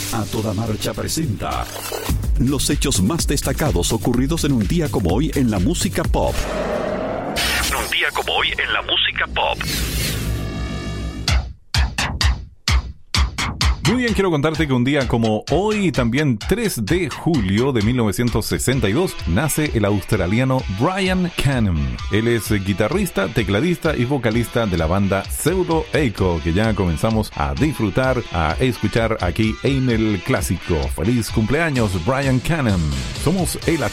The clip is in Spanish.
A Toda Marcha presenta los hechos más destacados ocurridos en un día como hoy en la música pop. Un día como hoy en la música pop. Muy bien, quiero contarte que un día como hoy, también 3 de julio de 1962, nace el australiano Brian Canham. Él es guitarrista, tecladista y vocalista de la banda Pseudo Echo, que ya comenzamos a disfrutar, a escuchar aquí en el clásico. ¡Feliz cumpleaños, Brian Canham! Somos el